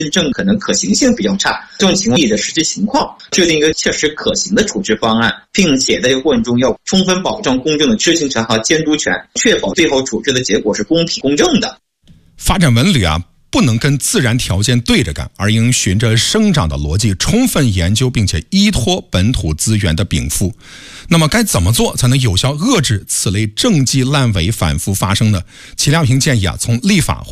证可能可行性比较差，这种情况的实际情况，制定一个切实可行的处置方案，并且在这个过程中要充分保障公众的知情权和监督权，确保最后处置的结果是公平公正的。 发展文旅不能跟自然条件对着干，而应循着生长的逻辑，充分研究并且依托本土资源的禀赋。那么该怎么做才能有效遏制此类政绩烂尾反复发生呢？齐亮平建议从立法